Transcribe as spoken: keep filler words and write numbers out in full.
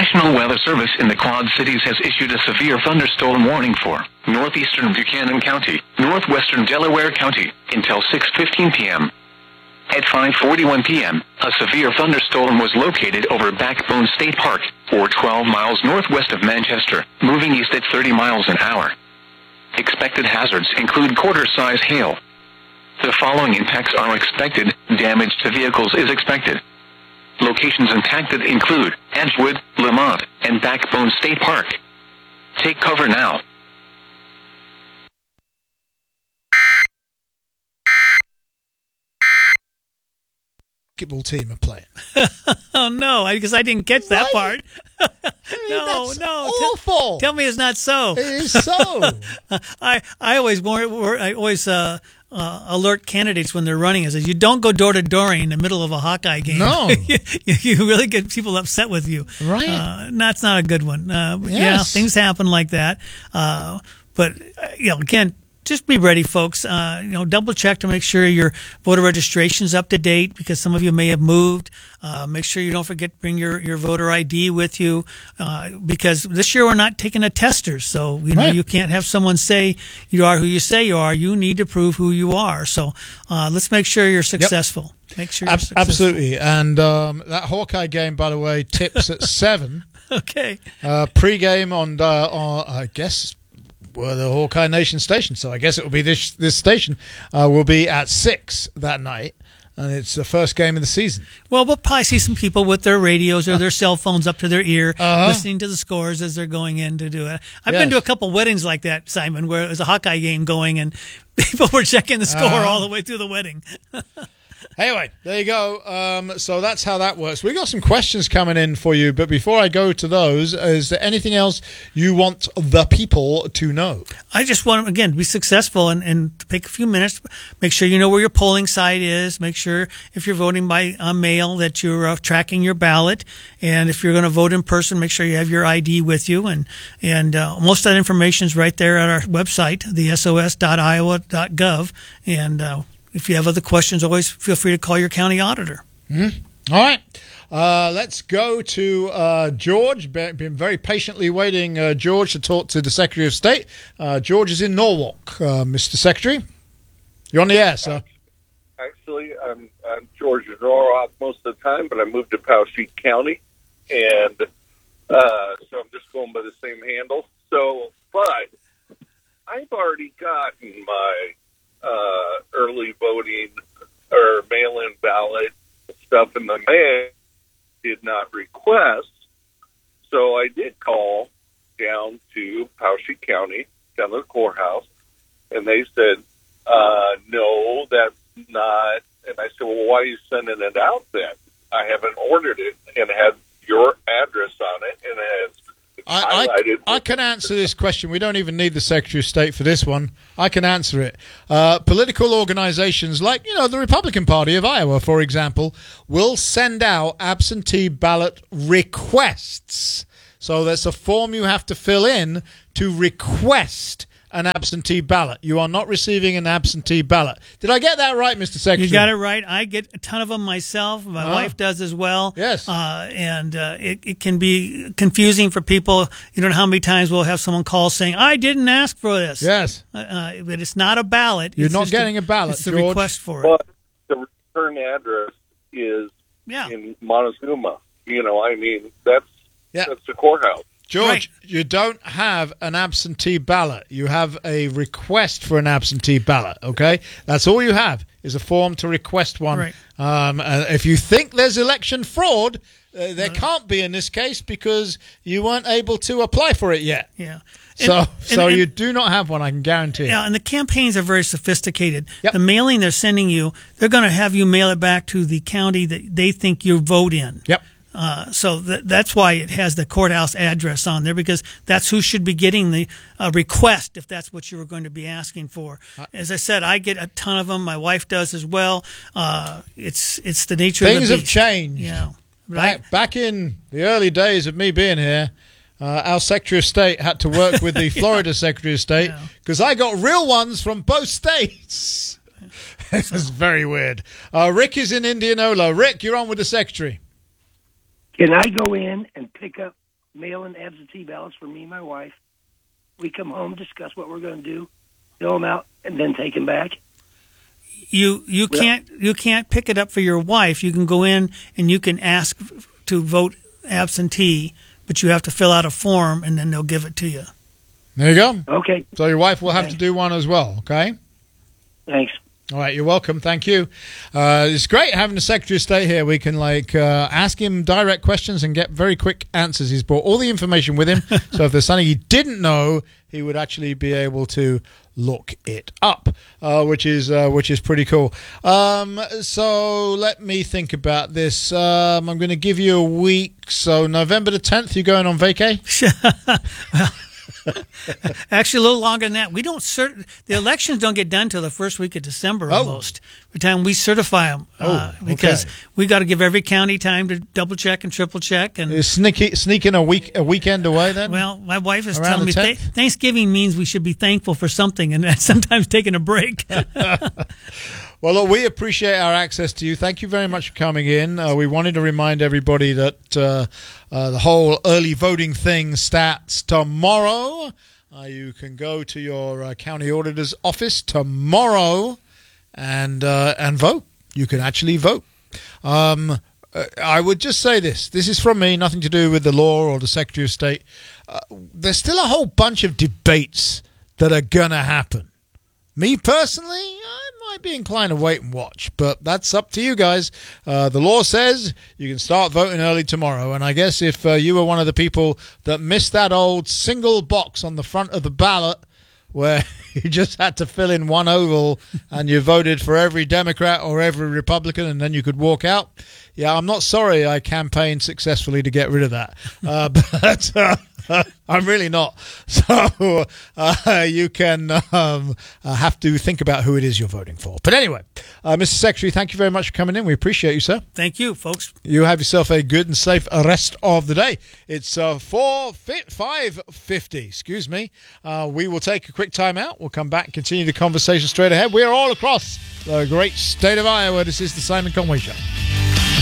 National Weather Service in the Quad Cities has issued a severe thunderstorm warning for northeastern Buchanan County, northwestern Delaware County, until six fifteen p.m. At five forty-one p.m., a severe thunderstorm was located over Backbone State Park, or twelve miles northwest of Manchester, moving east at thirty miles an hour. Expected hazards include quarter-size hail. The following impacts are expected. Damage to vehicles is expected. Locations impacted include Edgewood, Lamont, and Backbone State Park. Take cover now. Basketball team are playing. Oh no, because I, I didn't catch that part. I mean, no, that's no, awful. Tell, tell me it's not so. It is so. I I always more I always uh, uh, alert candidates when they're running. Is you don't go door to door in the middle of a Hawkeye game. No, you, you really get people upset with you. Right. Uh, that's not a good one. Uh, yes. Yeah, things happen like that. Uh, but uh, you know, again. Just be ready, folks. Uh, you know, double check to make sure your voter registration is up to date because some of you may have moved. Uh, make sure you don't forget to bring your, your voter I D with you uh, because this year we're not taking a tester. So, you know, right. You can't have someone say you are who you say you are. You need to prove who you are. So uh, let's make sure you're successful. Yep. Make sure you're Ab- successful. Absolutely. And um, that Hawkeye game, by the way, tips at seven. Okay. Uh, pre-game on, uh, on, I guess, well, the Hawkeye Nation station. So I guess it will be this this station uh, will be at six that night, and it's the first game of the season. Well, we'll probably see some people with their radios or their cell phones up to their ear, uh-huh. listening to the scores as they're going in to do it. I've yes. been to a couple weddings like that, Simon, where it was a Hawkeye game going, and people were checking the score uh-huh. all the way through the wedding. Anyway, there you go. Um, so that's how that works. We got some questions coming in for you, but before I go to those, is there anything else you want the people to know? I just want, again, to be successful and, and to take a few minutes, make sure you know where your polling site is, make sure if you're voting by uh, mail that you're uh, tracking your ballot, and if you're going to vote in person, make sure you have your I D with you, and, and uh, most of that information is right there at our website, the S O S dot iowa dot gov, and uh, if you have other questions, always feel free to call your county auditor. Mm-hmm. All right. Uh, let's go to uh, George. Been, been very patiently waiting, uh, George, to talk to the Secretary of State. Uh, George is in Norwalk. Uh, Mister Secretary, you're on the air, sir. Actually, I'm, I'm George in Norwalk most of the time, but I moved to Poweshiek County, and uh, so I'm just going by the same handle. So, but I've already gotten my Uh, early voting or mail-in ballot stuff in the mail. Did not request, so I did call down to Poweshiek County, down to the courthouse, and they said, uh, no, that's not. And I said, well, why are you sending it out then? I haven't ordered it, and it had your address on it, and it has I, I, I can answer this question. We don't even need the Secretary of State for this one. I can answer it. Uh, political organizations like, you know, the Republican Party of Iowa, for example, will send out absentee ballot requests. So there's a form you have to fill in to request an absentee ballot. You are not receiving an absentee ballot. Did I get that right, Mister Secretary? You got it right. I get a ton of them myself. My uh-huh. wife does as well. Yes. Uh, and uh, it, it can be confusing for people. You don't know how many times we'll have someone call saying, I didn't ask for this. Yes. Uh, uh, but it's not a ballot. You're it's not getting a, a ballot, It's the George. request for it. But the return address is yeah. in Montezuma. You know, I mean, that's, yeah. that's the courthouse. George, right. You don't have an absentee ballot. You have a request for an absentee ballot, okay? That's all you have is a form to request one. Right. Um, uh, if you think there's election fraud, uh, there right. can't be in this case because you weren't able to apply for it yet. Yeah. So, and, so and, you do not have one, I can guarantee. Yeah, and the campaigns are very sophisticated. Yep. The mailing they're sending you, they're going to have you mail it back to the county that they think you vote in. Yep. Uh, so th- that's why it has the courthouse address on there, because that's who should be getting the uh, request if that's what you were going to be asking for. As I said, I get a ton of them. My wife does as well. Uh, it's it's the nature Things of the have beast. changed. Yeah. Back, back in the early days of me being here, uh, our Secretary of State had to work with the Florida yeah. Secretary of State because yeah. I got real ones from both states. This is very weird. Uh, Rick is in Indianola. Rick, you're on with the Secretary. Can I go in and pick up mail in absentee ballots for me and my wife. We come home, discuss what we're going to do, fill them out, and then take them back. You you Well- can't you can't pick it up for your wife. You can go in and you can ask to vote absentee, but you have to fill out a form and then they'll give it to you. There you go. Okay, So your wife will have to do one as well, okay? thanks. All right, you're welcome. Thank you. Uh, it's great having the Secretary of State here. We can like uh, ask him direct questions and get very quick answers. He's brought all the information with him, so if there's something he didn't know, he would actually be able to look it up, uh, which is uh, which is pretty cool. Um, so let me think about this. Um, I'm going to give you a week. So November the tenth, you're going on vacay? Actually, a little longer than that. We don't cert- the elections don't get done till the first week of December Oh. almost. By the time we certify them, uh, Oh, because okay. we got to give every county time to double check and triple check. And You're sneaky, sneaking a week a weekend away then? well, my wife is Around telling the me th- tenth? Thanksgiving means we should be thankful for something, and that's sometimes taking a break. Well, look, we appreciate our access to you. Thank you very much for coming in. Uh, we wanted to remind everybody that uh, uh, the whole early voting thing starts tomorrow. Uh, you can go to your uh, county auditor's office tomorrow and uh, and vote. You can actually vote. Um, uh, I would just say this. This is from me, nothing to do with the law or the Secretary of State. Uh, there's still a whole bunch of debates that are going to happen. Me personally, I might be inclined to wait and watch, but that's up to you guys. Uh, the law says you can start voting early tomorrow, and I guess if uh, you were one of the people that missed that old single box on the front of the ballot where you just had to fill in one oval and you voted for every Democrat or every Republican and then you could walk out, yeah, I'm not sorry I campaigned successfully to get rid of that. Uh, but uh, I'm really not. So uh, you can um, uh, have to think about who it is you're voting for. But anyway, uh, Mister Secretary, thank you very much for coming in. We appreciate you, sir. Thank you, folks. You have yourself a good and safe rest of the day. It's uh, four five fifty. Excuse me. Uh, we will take a quick time out. We'll come back and continue the conversation straight ahead. We are all across the great state of Iowa. This is the Simon Conway Show.